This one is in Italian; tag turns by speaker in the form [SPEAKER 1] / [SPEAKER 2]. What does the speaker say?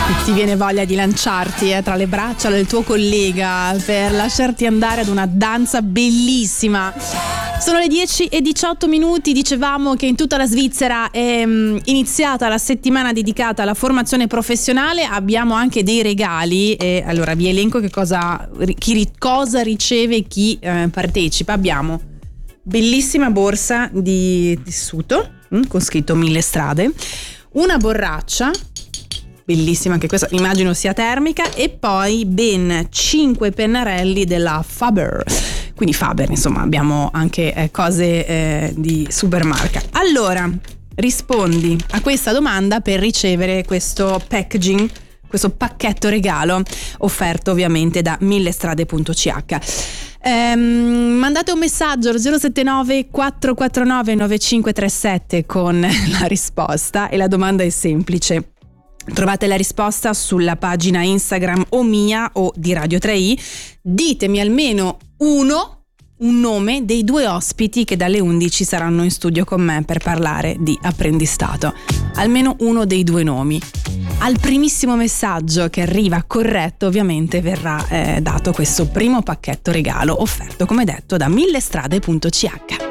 [SPEAKER 1] Ti viene voglia di lanciarti tra le braccia del tuo collega per lasciarti andare ad una danza bellissima. Sono le 10:18. Dicevamo che in tutta la Svizzera è iniziata la settimana dedicata alla formazione professionale. Abbiamo anche dei regali e allora vi elenco cosa riceve chi partecipa. Abbiamo bellissima borsa di tessuto con scritto 1000 strade, una borraccia bellissima, anche questa immagino sia termica, e poi ben 5 pennarelli della Faber. Quindi Faber, insomma, abbiamo anche cose di supermarca. Allora, rispondi a questa domanda per ricevere questo packaging, questo pacchetto regalo offerto ovviamente da millestrade.ch. Mandate un messaggio allo 079 449 9537 con la risposta, e la domanda è semplice. Trovate la risposta sulla pagina Instagram o mia o di Radio 3i. Ditemi almeno un nome dei 2 ospiti che dalle 11 saranno in studio con me per parlare di apprendistato. Almeno uno dei 2 nomi. Al primissimo messaggio che arriva corretto ovviamente verrà dato questo primo pacchetto regalo offerto, come detto, da millestrade.ch.